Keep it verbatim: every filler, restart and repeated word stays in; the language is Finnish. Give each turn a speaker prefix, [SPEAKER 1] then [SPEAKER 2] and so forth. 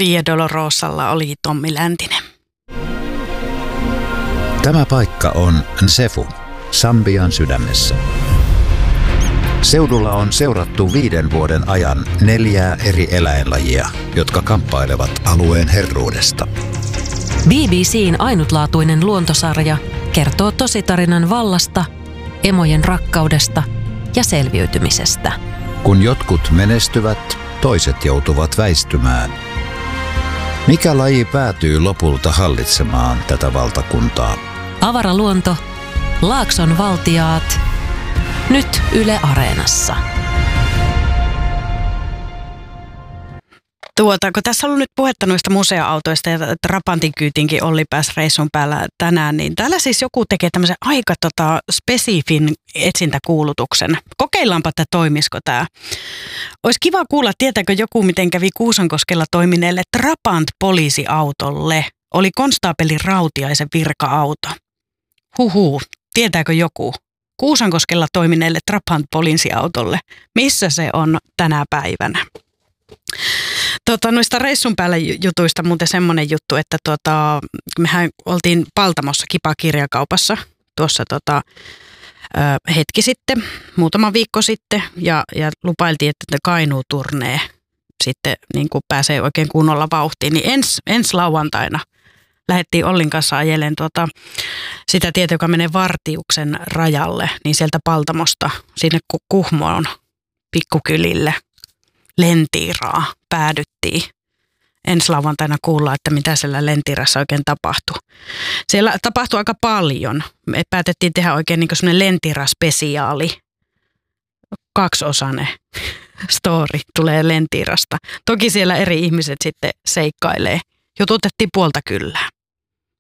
[SPEAKER 1] Via Dolorosalla oli Tommi Läntinen.
[SPEAKER 2] Tämä paikka on Nsefu, Sambian sydämessä. Seudulla on seurattu viiden vuoden ajan neljää eri eläinlajia, jotka kamppailevat alueen herruudesta.
[SPEAKER 3] B B C:n ainutlaatuinen luontosarja kertoo tositarinan vallasta, emojen rakkaudesta ja selviytymisestä.
[SPEAKER 2] Kun jotkut menestyvät, toiset joutuvat väistymään. Mikä laji päätyy lopulta hallitsemaan tätä valtakuntaa?
[SPEAKER 3] Avaraluonto, Laakson valtiaat, nyt Yle Areenassa.
[SPEAKER 1] Tuota, kun tässä on ollut nyt puhetta noista museoautoista ja Trapantin kyytinkin Olli pääsi reissun päällä tänään, niin täällä siis joku tekee tämmöisen aika tota, spesifin etsintäkuulutuksen. Kokeillaanpa, että toimisiko tämä. Olisi kiva kuulla, tietääkö joku, miten kävi Kuusankoskella toimineelle Trabant-poliisiautolle. Oli konstaapeli Rautiaisen virka-auto. Huhuu, tietääkö joku? Kuusankoskella toimineelle Trabant-poliisiautolle. Missä se on tänä päivänä? Tota, noista reissun päällä jutuista muuten semmoinen juttu, että tota, mehän oltiin Paltamossa Kipa-kirjakaupassa tuossa tota, ö, hetki sitten, muutama viikko sitten, ja, ja lupailtiin, että Kainuu-turnee sitten niin kuin pääsee oikein kunnolla vauhtiin, niin ens, ens lauantaina lähdettiin Ollin kanssa ajelemaan tuota, sitä tietä, joka menee Vartiuksen rajalle, niin sieltä Paltamosta sinne Kuhmoon pikkukylille Lentiiraa päädyttiin. Ensi lauantaina kuullaan, että mitä siellä Lentiirassa oikein tapahtui. Siellä tapahtui aika paljon. Me päätettiin tehdä oikein niin kuin semmoinen Lentiira-spesiaali. Kaksiosainen story tulee Lentiirasta. Toki siellä eri ihmiset sitten seikkailee. Jututettiin puolta kyllä.